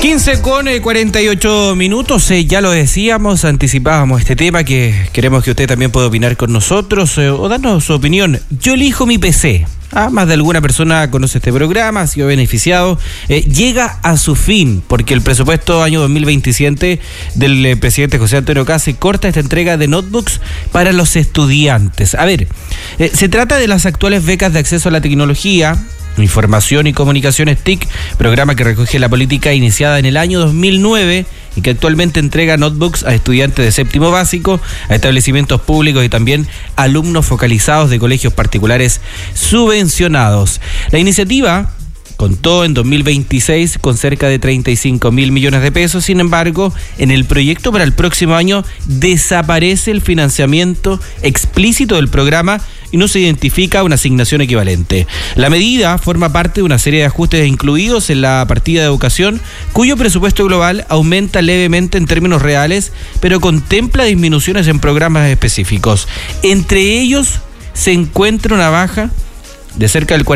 15:48, ya lo decíamos, anticipábamos este tema que queremos que usted también pueda opinar con nosotros o darnos su opinión. Yo elijo mi PC. Más de alguna persona conoce este programa, ha sido beneficiado. Llega a su fin porque el presupuesto año 2027 del presidente José Antonio Kast corta esta entrega de notebooks para los estudiantes. A ver, se trata de las actuales becas de acceso a la tecnología, Información y Comunicaciones TIC, programa que recoge la política iniciada en el año 2009 y que actualmente entrega notebooks a estudiantes de séptimo básico, a establecimientos públicos y también alumnos focalizados de colegios particulares subvencionados. La iniciativa contó en 2026 con cerca de 35.000 millones de pesos. Sin embargo, en el proyecto para el próximo año desaparece el financiamiento explícito del programa y no se identifica una asignación equivalente. La medida forma parte de una serie de ajustes incluidos en la partida de educación, cuyo presupuesto global aumenta levemente en términos reales, pero contempla disminuciones en programas específicos. Entre ellos se encuentra una baja de cerca del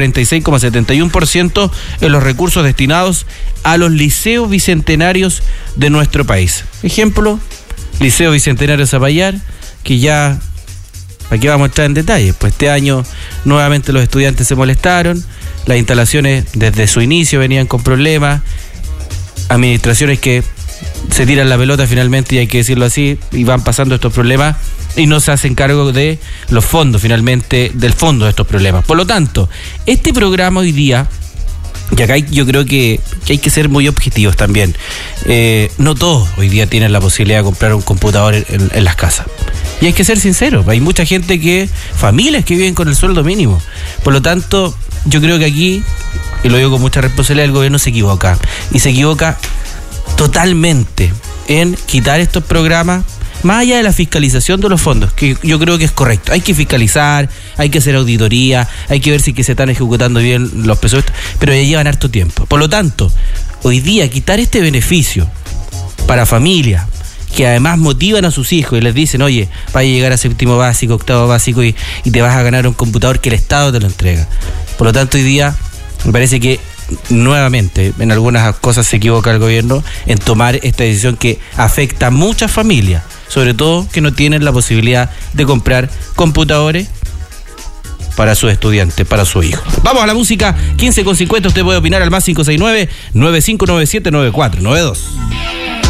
46,71% en los recursos destinados a los liceos bicentenarios de nuestro país. Ejemplo, Liceo Bicentenario Zapallar, que ya, ¿para qué vamos a entrar en detalles? Pues este año nuevamente los estudiantes se molestaron, las instalaciones desde su inicio venían con problemas, administraciones que se tiran la pelota finalmente, y hay que decirlo así, y van pasando estos problemas y no se hacen cargo de los fondos finalmente, del fondo de estos problemas. Por lo tanto, este programa hoy día, y acá yo creo que hay que ser muy objetivos también, no todos hoy día tienen la posibilidad de comprar un computador en las casas. Y hay que ser sinceros, hay mucha gente familias que viven con el sueldo mínimo. Por lo tanto, yo creo que aquí, y lo digo con mucha responsabilidad, el gobierno se equivoca. Y se equivoca totalmente en quitar estos programas, más allá de la fiscalización de los fondos, que yo creo que es correcto. Hay que fiscalizar, hay que hacer auditoría, hay que ver si que se están ejecutando bien los presupuestos, pero ya llevan harto tiempo. Por lo tanto, hoy día quitar este beneficio para familias que además motivan a sus hijos y les dicen, oye, vas a llegar a séptimo básico, octavo básico y te vas a ganar un computador que el Estado te lo entrega. Por lo tanto, hoy día me parece que nuevamente en algunas cosas se equivoca el gobierno en tomar esta decisión que afecta a muchas familias, sobre todo que no tienen la posibilidad de comprar computadores para sus estudiantes, para su hijo. Vamos a la música, 15:50, usted puede opinar al más 569-9597-9492.